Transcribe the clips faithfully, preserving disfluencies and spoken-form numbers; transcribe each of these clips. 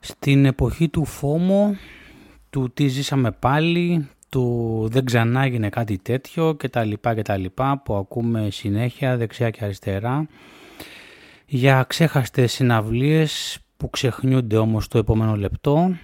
Στην εποχή του φόμο, του τι ζήσαμε πάλι, του δεν ξανά έγινε κάτι τέτοιο και τα λοιπά και τα λοιπά που ακούμε συνέχεια δεξιά και αριστερά για ξέχαστες συναυλίες που ξεχνιούνται όμως το επόμενο λεπτό,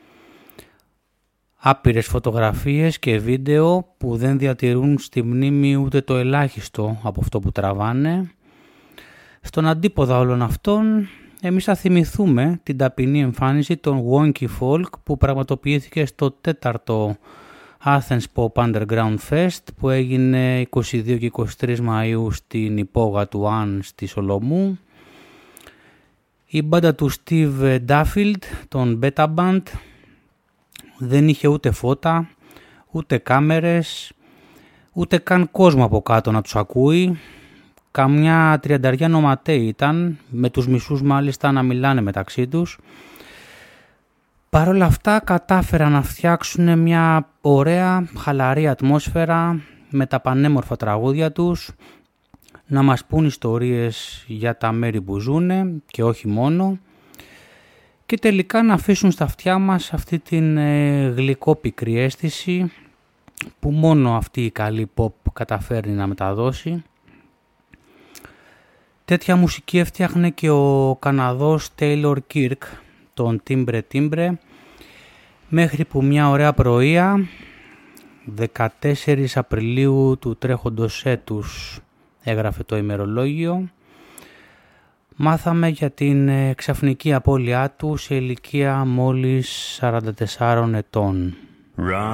άπειρες φωτογραφίες και βίντεο που δεν διατηρούν στη μνήμη ούτε το ελάχιστο από αυτό που τραβάνε. Στον αντίποδα όλων αυτών, εμείς θα θυμηθούμε την ταπεινή εμφάνιση των Wonky Folk που πραγματοποιήθηκε στο τέταρτο Athens Pop Underground Fest που έγινε είκοσι δύο και είκοσι τρεις Μαΐου στην υπόγα του Αν στη Σολομού. Η μπάντα του Steve Duffield, τον Beta Band, δεν είχε ούτε φώτα, ούτε κάμερες, ούτε καν κόσμο από κάτω να τους ακούει. Καμιά τριανταριά νοματέοι ήταν, με τους μισούς μάλιστα να μιλάνε μεταξύ τους. Παρ' όλα αυτά κατάφεραν να φτιάξουν μια ωραία χαλαρή ατμόσφαιρα με τα πανέμορφα τραγούδια τους, να μας πούν ιστορίες για τα μέρη που ζουνε και όχι μόνο και τελικά να αφήσουν στα αυτιά μας αυτή την ε, γλυκόπικρη αίσθηση που μόνο αυτή η καλή pop καταφέρνει να μεταδώσει. Τέτοια μουσική έφτιαχνε και ο Καναδός Taylor Kirk, τον Timbre Timbre, μέχρι που μια ωραία πρωία, δεκατέσσερις Απριλίου του τρέχοντος έτους, έγραφε το ημερολόγιο, μάθαμε για την ξαφνική απώλειά του σε ηλικία μόλις σαράντα τεσσάρων ετών.